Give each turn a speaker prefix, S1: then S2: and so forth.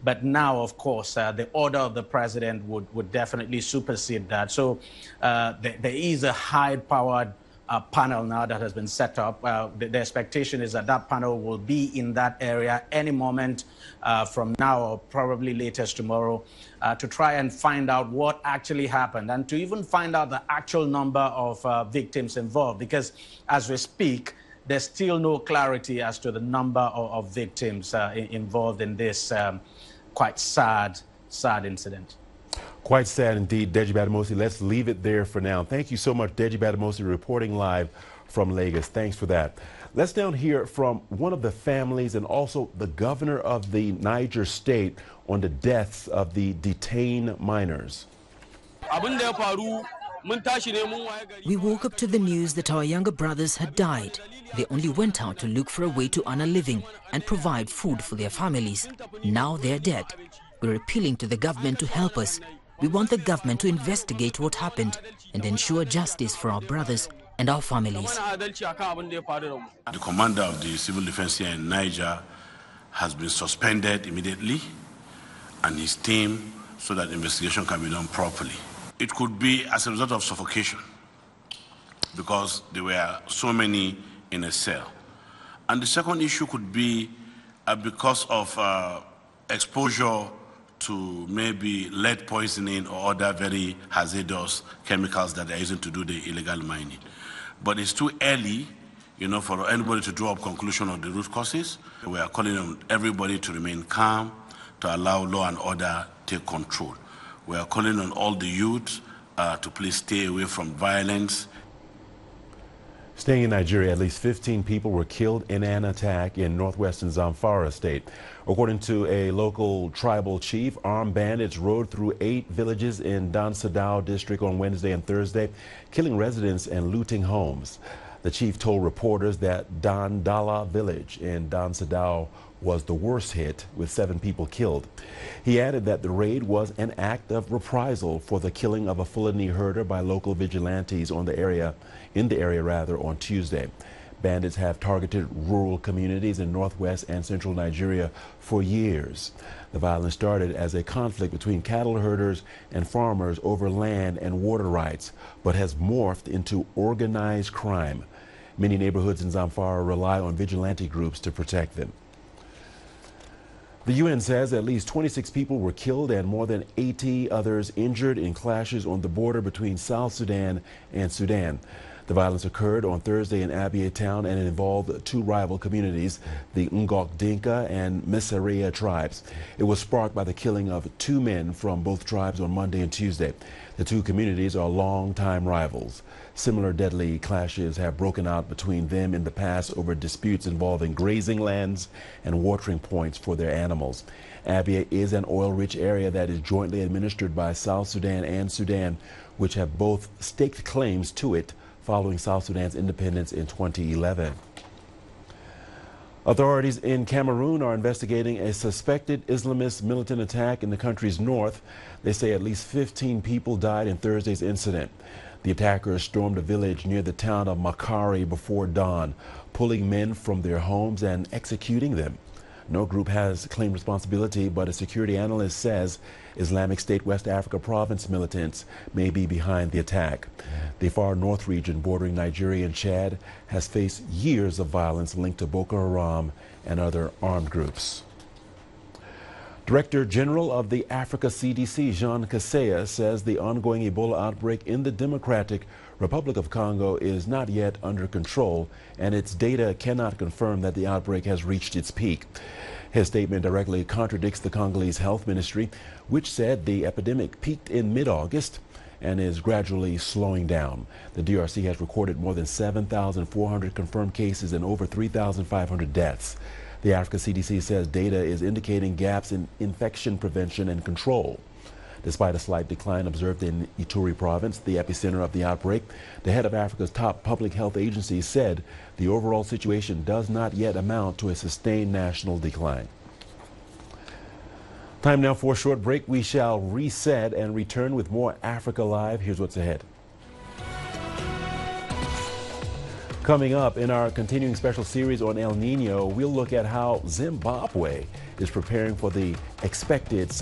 S1: But now, of course, the order of the president would definitely supersede that. So there is a high-powered panel now that has been set up. The expectation is that that panel will be in that area any moment from now or probably latest tomorrow to try and find out what actually happened and to even find out the actual number of victims involved. Because as we speak, there's still no clarity as to the number of victims involved in this quite sad incident.
S2: Quite sad indeed, Deji Badamasi. Let's leave it there for now. Thank you so much, Deji Badamasi, reporting live from Lagos. Thanks for that. Let's now hear from one of the families and also the governor of the Niger state on the deaths of the detained minors.
S3: We woke up to the news that our younger brothers had died. They only went out to look for a way to earn a living and provide food for their families. Now they're dead. We're appealing to the government to help us. We want the government to investigate what happened and ensure justice for our brothers and our families.
S4: The commander of the civil defense here in Niger has been suspended immediately, and his team, so that investigation can be done properly. It could be as a result of suffocation because there were so many in a cell. And the second issue could be because of exposure to maybe lead poisoning or other very hazardous chemicals that they're using to do the illegal mining. But it's too early, for anybody to draw up conclusion on the root causes. We are calling on everybody to remain calm, to allow law and order take control. We are calling on all the youth to please stay away from violence.
S2: Staying in Nigeria, at least 15 people were killed in an attack in northwestern Zamfara state. According to a local tribal chief, armed bandits rode through 8 villages in Dan Sadao district on Wednesday and Thursday, killing residents and looting homes. The chief told reporters that Dan Dala village in Dan Sadao was the worst hit, with 7 people killed. He added that the raid was an act of reprisal for the killing of a Fulani herder by local vigilantes in the area on Tuesday. Bandits have targeted rural communities in northwest and central Nigeria for years. The violence started as a conflict between cattle herders and farmers over land and water rights, but has morphed into organized crime. Many neighborhoods in Zamfara rely on vigilante groups to protect them. The UN says at least 26 people were killed and more than 80 others injured in clashes on the border between South Sudan and Sudan. The violence occurred on Thursday in Abyei town and it involved 2 rival communities, the Ngok Dinka and Mesarea tribes. It was sparked by the killing of 2 men from both tribes on Monday and Tuesday. The 2 communities are longtime rivals. Similar deadly clashes have broken out between them in the past over disputes involving grazing lands and watering points for their animals. Abyei is an oil-rich area that is jointly administered by South Sudan and Sudan, which have both staked claims to it following South Sudan's independence in 2011. Authorities in Cameroon are investigating a suspected Islamist militant attack in the country's north. They say at least 15 people died in Thursday's incident. The attackers stormed a village near the town of Makari before dawn, pulling men from their homes and executing them. No group has claimed responsibility, but a security analyst says Islamic State West Africa province militants may be behind the attack. The far north region bordering Nigeria and Chad has faced years of violence linked to Boko Haram and other armed groups. Director General of the Africa CDC, Jean Kaseya, says the ongoing Ebola outbreak in the Democratic Republic of Congo is not yet under control, and its data cannot confirm that the outbreak has reached its peak. His statement directly contradicts the Congolese Health Ministry, which said the epidemic peaked in mid-August and is gradually slowing down. The DRC has recorded more than 7,400 confirmed cases and over 3,500 deaths. The Africa CDC says data is indicating gaps in infection prevention and control. Despite a slight decline observed in Ituri province, the epicenter of the outbreak, the head of Africa's top public health agency said the overall situation does not yet amount to a sustained national decline. Time now for a short break. We shall reset and return with more Africa Live. Here's what's ahead. Coming up in our continuing special series on El Nino, we'll look at how Zimbabwe is preparing for the expected